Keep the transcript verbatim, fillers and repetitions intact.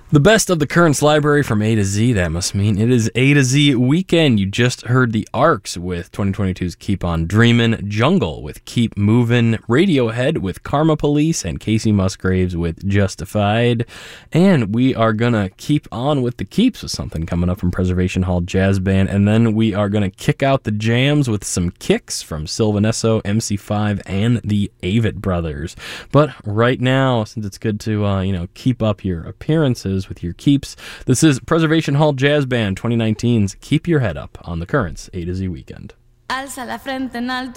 The best of the Currents library from A to Z, that must mean it is A to Z weekend. You just heard the Arcs with twenty twenty-two's Keep On Dreamin', Jungle with Keep Movin', Radiohead with Karma Police, and Casey Musgraves with Justified. And we are going to keep on with the keeps with something coming up from Preservation Hall Jazz Band. And then we are going to kick out the jams with some kicks from Sylvan Esso, M C five, and the Avett Brothers. But right now, since it's good to, uh, you know, keep up your appearances with your keeps, this is Preservation Hall Jazz Band twenty nineteen's Keep Your Head Up on the Currents A to Z Weekend. Alza la frente en alto.